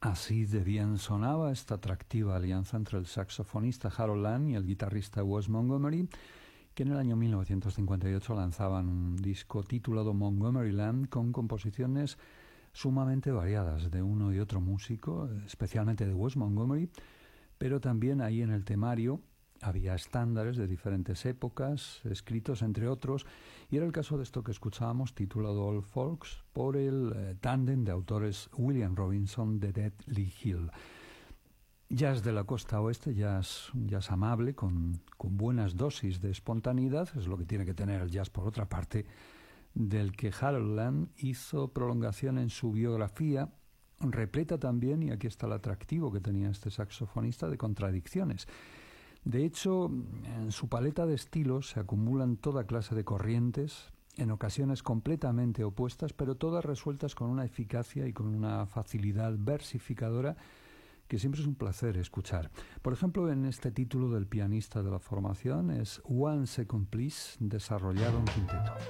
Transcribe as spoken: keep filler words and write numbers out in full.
Así de bien sonaba esta atractiva alianza entre el saxofonista Harold Land y el guitarrista Wes Montgomery, que en el año mil novecientos cincuenta y ocho lanzaban un disco titulado Montgomeryland con composiciones sumamente variadas de uno y otro músico, especialmente de Wes Montgomery, pero también ahí en el temario había estándares de diferentes épocas, escritos entre otros, y era el caso de esto que escuchábamos, titulado Old Folks, por el eh, tándem de autores William Robinson de Dead Lee Hill. Jazz de la costa oeste, jazz, jazz amable, con, con buenas dosis de espontaneidad, es lo que tiene que tener el jazz por otra parte, del que Harold Land hizo prolongación en su biografía, repleta también, y aquí está el atractivo que tenía este saxofonista, de contradicciones. De hecho, en su paleta de estilos se acumulan toda clase de corrientes, en ocasiones completamente opuestas, pero todas resueltas con una eficacia y con una facilidad versificadora que siempre es un placer escuchar. Por ejemplo, en este título del pianista de la formación es One Second Please, desarrollado en quinteto.